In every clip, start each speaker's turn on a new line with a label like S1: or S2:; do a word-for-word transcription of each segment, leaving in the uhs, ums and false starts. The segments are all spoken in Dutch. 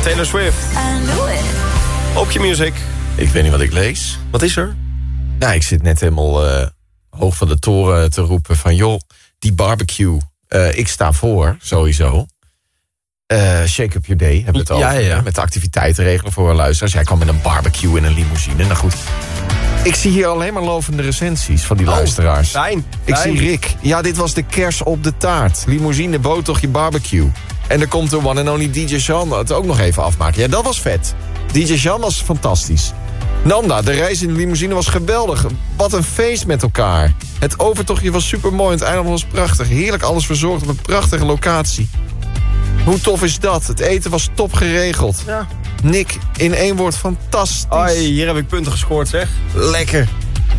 S1: Taylor Swift. Op je music.
S2: Ik weet niet wat ik lees.
S1: Wat is er?
S2: Nou, ik zit net helemaal uh, hoog van de toren te roepen van... joh, die barbecue, uh, ik sta voor, sowieso. Uh, Shake Up Your Day, hebben we het over.
S1: Ja, ja.
S2: Met de activiteiten regelen voor luisteraars. Jij kwam met een barbecue in een limousine. Nou goed, ik zie hier alleen maar lovende recensies van die
S1: oh,
S2: luisteraars.
S1: Fijn.
S2: Ik
S1: fijn.
S2: zie Rick. Ja, dit was de kers op de taart. Limousine, boottochtje, barbecue. En er komt de one and only D J Jean het ook nog even afmaken. Ja, dat was vet. D J Jean was fantastisch. Nanda, de reis in de limousine was geweldig. Wat een feest met elkaar. Het overtochtje was supermooi. Het eiland was prachtig. Heerlijk alles verzorgd op een prachtige locatie. Hoe tof is dat? Het eten was top geregeld.
S1: Ja.
S2: Nick, in één woord, fantastisch.
S1: Oi, hier heb ik punten gescoord, zeg.
S2: Lekker.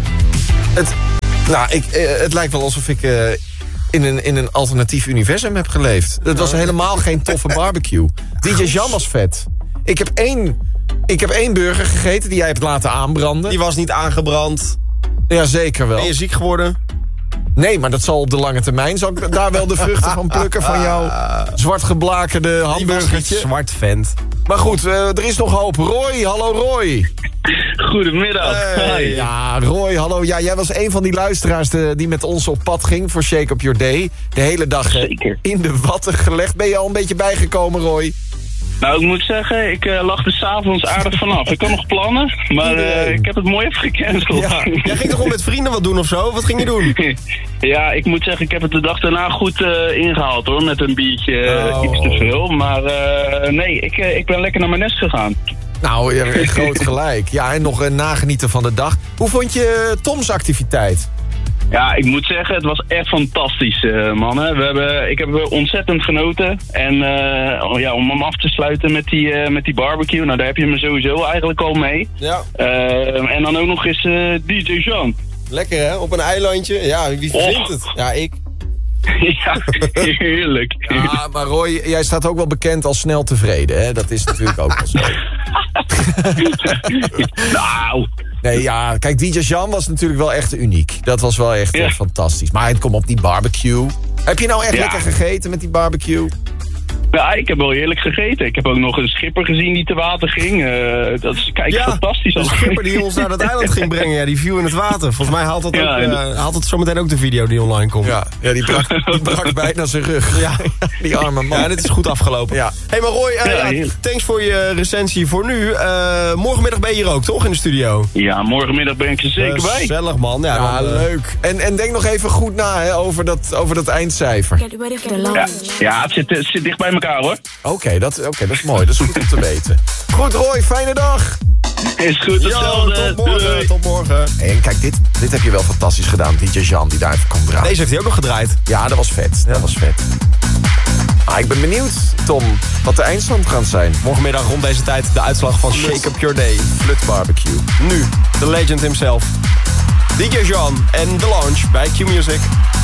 S2: Het, nou, ik, uh, het lijkt wel alsof ik uh, in, een, in een alternatief universum heb geleefd. Het was helemaal geen toffe barbecue. D J Jean was vet. Ik heb één, ik heb één burger gegeten die jij hebt laten aanbranden.
S1: Die was niet aangebrand.
S2: Ja, zeker wel.
S1: Ben je ziek geworden?
S2: Nee, maar dat zal op de lange termijn... zal ik daar wel de vruchten van plukken van jouw zwart geblakerde hamburgertje.
S1: Zwart vent.
S2: Maar goed, uh, er is nog hoop. Roy, hallo Roy.
S3: Goedemiddag.
S2: Hey, ja, Roy, hallo. Ja, jij was een van die luisteraars de, die met ons op pad ging voor Shake Up Your Day. De hele dag uh, in de watten gelegd. Ben je al een beetje bijgekomen, Roy?
S3: Nou, ik moet zeggen, ik uh, lag er 's avonds aardig vanaf. Ik had nog plannen, maar uh, ik heb het mooi even gecanceld.
S1: Ja. Jij ging toch gewoon met vrienden wat doen of zo? Wat ging je doen?
S3: Ja, ik moet zeggen, ik heb het de dag daarna goed uh, ingehaald hoor. Met een biertje, uh,
S1: oh.
S3: iets te veel. Maar uh, nee, ik, uh, ik ben lekker naar mijn nest gegaan.
S2: Nou, je hebt groot gelijk. Ja, en nog uh, nagenieten van de dag. Hoe vond je uh, Toms activiteit?
S3: Ja, ik moet zeggen, het was echt fantastisch, uh, mannen. We hebben, ik heb ontzettend genoten. En uh, ja, om hem af te sluiten met die, uh, met die barbecue, nou daar heb je me sowieso eigenlijk al mee.
S1: Ja.
S3: Uh, en dan ook nog eens uh, D J Jean.
S1: Lekker hè, op een eilandje. Ja, wie vindt
S3: oh.
S1: het? Ja, ik.
S3: Ja, heerlijk.
S2: Ja, maar Roy, jij staat ook wel bekend als snel tevreden, hè? Dat is natuurlijk ook wel zo.
S3: Nou...
S2: Nee, ja, kijk, D J Jean was natuurlijk wel echt uniek. Dat was wel echt ja. uh, fantastisch. Maar het komt op die barbecue. Heb je nou echt ja. lekker gegeten met die barbecue?
S3: Ja, ik heb wel heerlijk gegeten. Ik heb ook nog een schipper gezien die te water ging. Uh, dat is kijk,
S1: ja,
S3: fantastisch.
S1: Een schipper die ons naar dat eiland ging brengen. Ja, die viel in het water. Volgens mij haalt dat, ja, ook, uh, dat... haalt dat zometeen ook de video die online komt.
S2: Ja, ja die, brak, die brak bijna zijn rug. Ja. Die arme man.
S1: Ja, dit is goed afgelopen. Ja. Hé, hey, maar Roy, uh, ja, thanks voor je recensie voor nu. Uh, morgenmiddag ben je hier ook, toch, in de studio?
S3: Ja, morgenmiddag ben ik er zeker uh, bij.
S1: Gezellig, man. Ja,
S2: ja
S1: dan, uh...
S2: leuk. En, en denk nog even goed na hè, over, dat, over dat eindcijfer.
S3: Ja, ja het, zit, het zit dicht bij elkaar, hoor.
S2: Oké, okay, dat, okay, dat is mooi. Dat is goed om te weten. Goed, Roy, fijne dag.
S3: Is goed, hetzelfde.
S1: Yo, tot morgen, Doei. tot morgen.
S2: Hey, en kijk, dit, dit heb je wel fantastisch gedaan. D J Jean, die daar even komt draaien.
S1: Deze heeft hij ook nog gedraaid.
S2: Ja, dat was vet. Ja. Dat was vet. Ah, ik ben benieuwd, Tom, wat de eindstand gaat zijn.
S1: Morgenmiddag rond deze tijd de uitslag van Shake Up Your Day.
S2: Flut Barbecue.
S1: Nu, de legend himself. D J Jean en The Launch bij Q Music.